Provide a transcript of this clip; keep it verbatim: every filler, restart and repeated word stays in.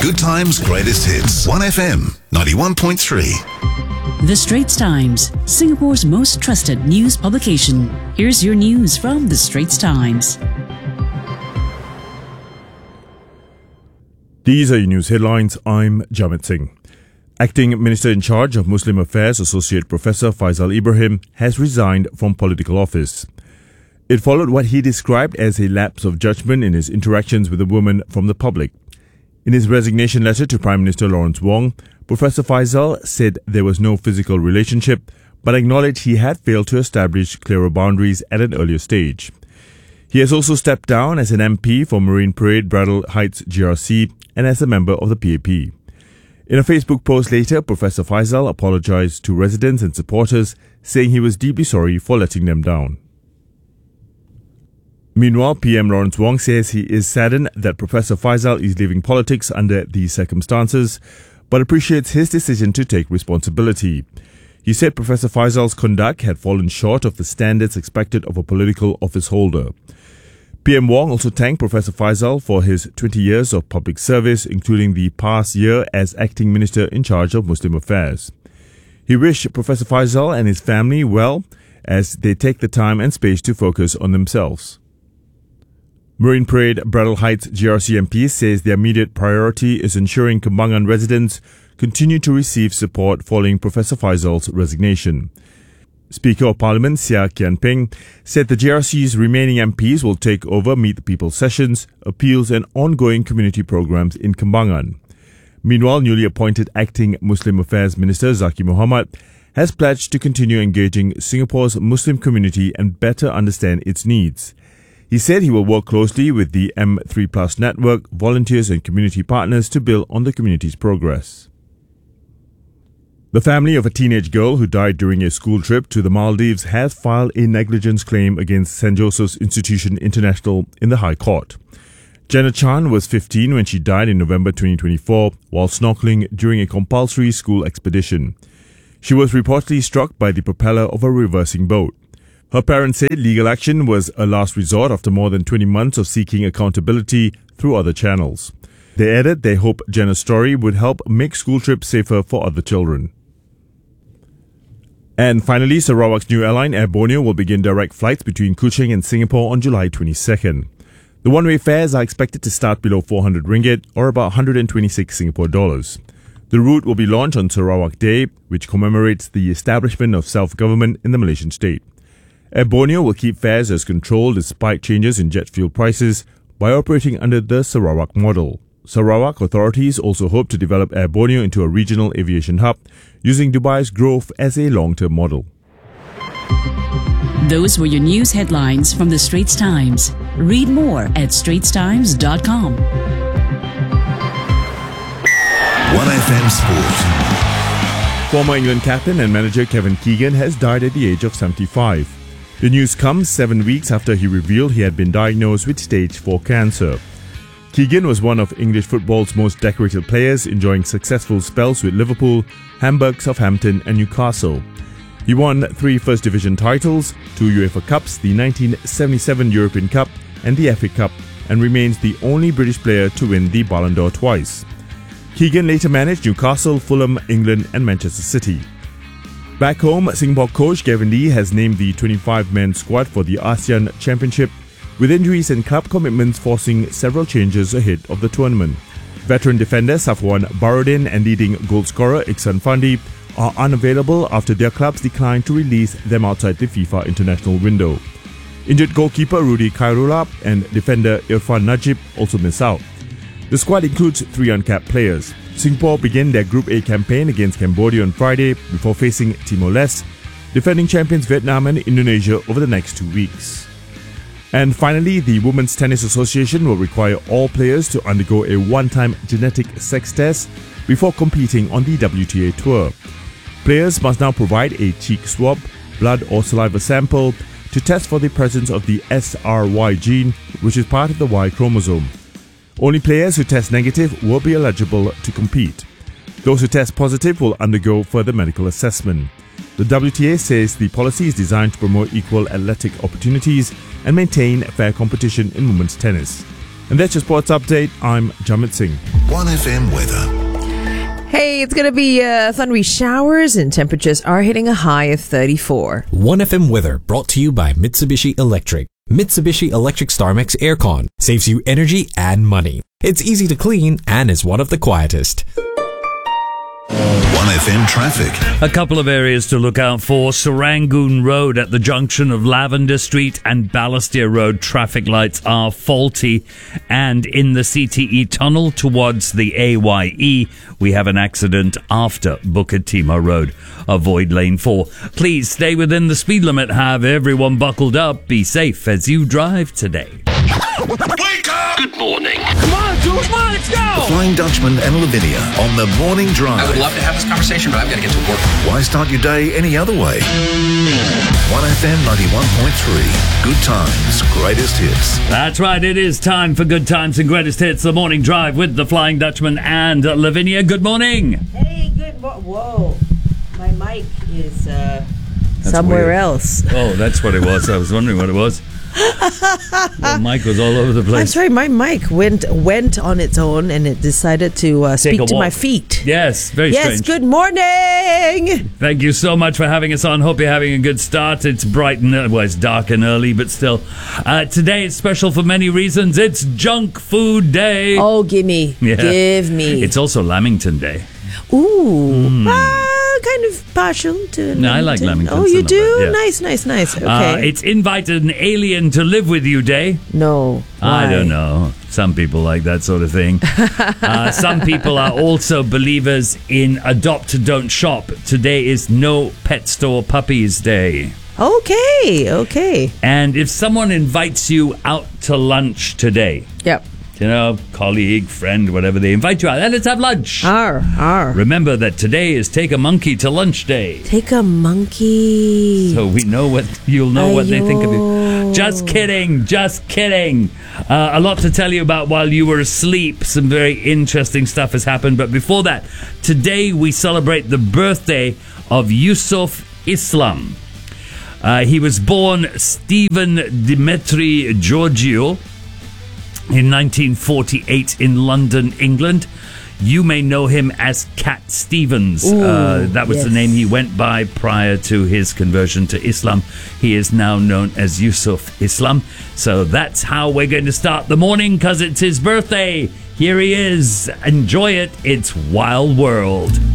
Good Times Greatest Hits. one F M ninety-one point three. The Straits Times, Singapore's most trusted news publication. Here's your news from The Straits Times. These are your news headlines. I'm Jamit Singh. Acting Minister in charge of Muslim Affairs, Associate Professor Faisal Ibrahim, has resigned from political office. It followed what he described as a lapse of judgment in his interactions with a woman from the public. In his resignation letter to Prime Minister Lawrence Wong, Professor Faisal said there was no physical relationship, but acknowledged he had failed to establish clearer boundaries at an earlier stage. He has also stepped down as an M P for Marine Parade Braddell Heights G R C and as a member of the P A P. In a Facebook post later, Professor Faisal apologized to residents and supporters, saying he was deeply sorry for letting them down. Meanwhile, P M Lawrence Wong says he is saddened that Professor Faisal is leaving politics under these circumstances, but appreciates his decision to take responsibility. He said Professor Faisal's conduct had fallen short of the standards expected of a political office holder. P M Wong also thanked Professor Faisal for his twenty years of public service, including the past year as acting minister in charge of Muslim affairs. He wished Professor Faisal and his family well as they take the time and space to focus on themselves. Marine Parade Braddell Heights G R C M P says their immediate priority is ensuring Kembangan residents continue to receive support following Professor Faisal's resignation. Speaker of Parliament Seah Kian Peng said the G R C's remaining M Ps will take over Meet the People sessions, appeals and ongoing community programs in Kembangan. Meanwhile, newly appointed Acting Muslim Affairs Minister Zaki Mohamad has pledged to continue engaging Singapore's Muslim community and better understand its needs. He said he will work closely with the M three plus network, volunteers and community partners to build on the community's progress. The family of a teenage girl who died during a school trip to the Maldives has filed a negligence claim against Saint Joseph's Institution International in the High Court. Jenna Chan was fifteen when she died in November twenty twenty-four while snorkeling during a compulsory school expedition. She was reportedly struck by the propeller of a reversing boat. Her parents said legal action was a last resort after more than twenty months of seeking accountability through other channels. They added they hope Jenna's story would help make school trips safer for other children. And finally, Sarawak's new airline Air Borneo will begin direct flights between Kuching and Singapore on July twenty-second. The one-way fares are expected to start below four hundred ringgit or about one hundred twenty-six Singapore dollars. The route will be launched on Sarawak Day, which commemorates the establishment of self-government in the Malaysian state. Air Borneo will keep fares as controlled despite changes in jet fuel prices by operating under the Sarawak model. Sarawak authorities also hope to develop Air Borneo into a regional aviation hub, using Dubai's growth as a long-term model. Those were your news headlines from The Straits Times. Read more at straits times dot com. one F M Sport. Former England captain and manager Kevin Keegan has died at the age of seventy-five. The news comes seven weeks after he revealed he had been diagnosed with stage four cancer. Keegan was one of English football's most decorated players, enjoying successful spells with Liverpool, Hamburg, Southampton and Newcastle. He won three First Division titles, two UEFA Cups, the nineteen seventy-seven European Cup and the F A Cup, and remains the only British player to win the Ballon d'Or twice. Keegan later managed Newcastle, Fulham, England and Manchester City. Back home, Singapore coach Gavin Lee has named the twenty-five man squad for the ASEAN Championship, with injuries and club commitments forcing several changes ahead of the tournament. Veteran defender Safwan Barodin and leading goal scorer Iksan Fandi are unavailable after their clubs declined to release them outside the FIFA international window. Injured goalkeeper Rudy Khairullah and defender Irfan Najib also miss out. The squad includes three uncapped players. Singapore began their Group A campaign against Cambodia on Friday before facing Timor-Leste, defending champions Vietnam and Indonesia over the next two weeks. And finally, the Women's Tennis Association will require all players to undergo a one-time genetic sex test before competing on the W T A Tour. Players must now provide a cheek swab, blood or saliva sample to test for the presence of the S R Y gene, which is part of the Y chromosome. Only players who test negative will be eligible to compete. Those who test positive will undergo further medical assessment. The W T A says the policy is designed to promote equal athletic opportunities and maintain fair competition in women's tennis. And that's your sports update. I'm Jamit Singh. one F M weather. Hey, it's going to be uh, thundery showers and temperatures are hitting a high of thirty-four. one F M weather brought to you by Mitsubishi Electric. Mitsubishi Electric StarMax Aircon saves you energy and money. It's easy to clean and is one of the quietest. one F M traffic. A couple of areas to look out for. Serangoon Road at the junction of Lavender Street and Balestier Road, traffic lights are faulty. And in the C T E tunnel towards the A Y E, we have an accident after Bukit Timah Road. Avoid lane four. Please stay within the speed limit. Have everyone buckled up. Be safe as you drive today. Wake up! Good morning. Come on, Jules, come on, let's go! The Flying Dutchman and Lavinia on the morning drive. I would love to have this conversation, but I've got to get to work. Why start your day any other way? one F M ninety-one point three. Good times, greatest hits. That's right, it is time for Good Times and Greatest Hits, the morning drive with the Flying Dutchman and Lavinia. Good morning. Hey, good mo- Whoa. My mic is uh, somewhere weird. else. Oh, that's what it was. I was wondering what it was. Your mic was all over the place. That's right. My mic went went on its own and it decided to uh, Take speak a to my walk. feet. Yes, very Yes, strange. good morning. Thank you so much for having us on. Hope you're having a good start. It's bright and early. Well, it's dark and early, but still. Uh, today is special for many reasons. It's Junk Food Day. Oh, gimme. Yeah. Give me. It's also Lamington Day. Ooh. Ah, kind of partial to No, I like Lamington, Oh, so you not do? bad, yeah. Nice, nice, nice. Okay. Uh, it's Invited an Alien to Live With You Day. no. I Why? don't know. Some people like that sort of thing. uh, some people are also believers in Adopt, Don't Shop. Today is No Pet Store Puppies Day. Okay, okay. And if someone invites you out to lunch today, Yep. you know, colleague, friend, whatever, they invite you out, let's have lunch. R, R. Remember that today is Take a Monkey to Lunch Day. Take a monkey. So we know what you'll know what they think of you. Ayo. Just kidding, just kidding. Uh, a lot to tell you about while you were asleep. Some very interesting stuff has happened. But before that, today we celebrate the birthday of Yusuf Islam. Uh, he was born Stephen Dimitri Giorgio in nineteen forty-eight in London, England. You may know him as Cat Stevens. Ooh, uh, that was yes. the name he went by prior to his conversion to Islam. He is now known as Yusuf Islam. So that's how we're going to start the morning, because it's his birthday. Here he is. Enjoy it. It's Wild World.